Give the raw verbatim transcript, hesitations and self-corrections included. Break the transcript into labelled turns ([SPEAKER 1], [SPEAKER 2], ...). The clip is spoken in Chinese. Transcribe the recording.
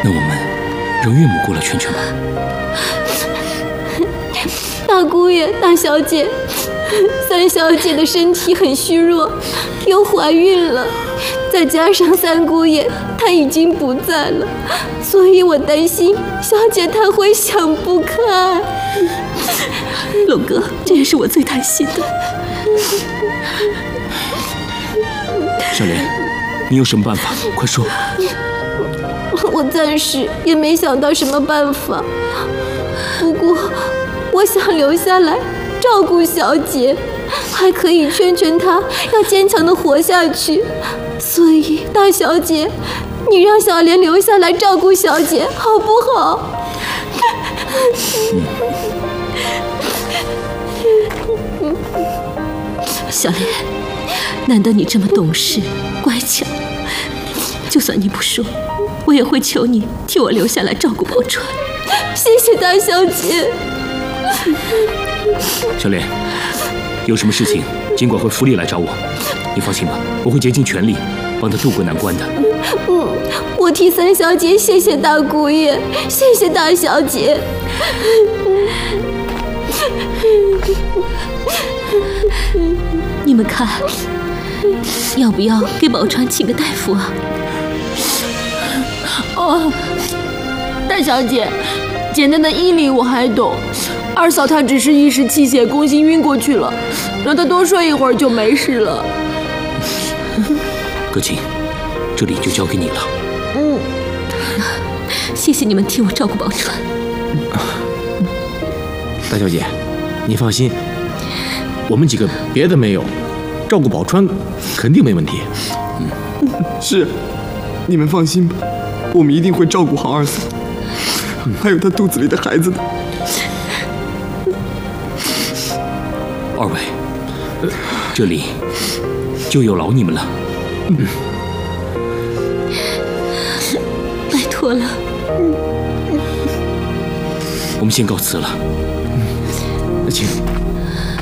[SPEAKER 1] 那我们让岳母过来劝劝吧。
[SPEAKER 2] 大姑爷、大小姐，三小姐的身体很虚弱，又怀孕了，再加上三姑爷他已经不在了，所以我担心小姐她会想不开。
[SPEAKER 3] 龙哥，这也是我最担心的。
[SPEAKER 1] 小莲，你有什么办法？快说。
[SPEAKER 2] 我暂时也没想到什么办法，不过我想留下来照顾小姐，还可以劝劝她要坚强的活下去。所以大小姐，你让小莲留下来照顾小姐好不好？
[SPEAKER 3] 嗯、小莲，难得你这么懂事乖巧，就算你不说，我也会求你替我留下来照顾宝钏。
[SPEAKER 2] 谢谢大小姐。
[SPEAKER 1] 小莲，有什么事情尽管回府里来找我，你放心吧，我会竭尽全力帮她渡过难关的。
[SPEAKER 2] 嗯，我替三小姐谢谢大姑爷，谢谢大小姐。
[SPEAKER 3] 你们看，要不要给宝钏请个大夫啊？
[SPEAKER 4] 哦，大小姐，简单的医理我还懂。二嫂她只是一时气血攻心晕过去了，让她多睡一会儿就没事了。
[SPEAKER 1] 葛琴，这里就交给你了。
[SPEAKER 4] 嗯，
[SPEAKER 3] 谢谢你们替我照顾宝钏。
[SPEAKER 5] 大小姐，你放心，我们几个别的没有，照顾宝钏肯定没问题。
[SPEAKER 6] 嗯，是，你们放心吧，我们一定会照顾好二嫂，还有她肚子里的孩子的。
[SPEAKER 1] 二位，这里就有劳你们了。嗯，
[SPEAKER 3] 拜托了。
[SPEAKER 1] 我们先告辞了。
[SPEAKER 5] 嗯，请。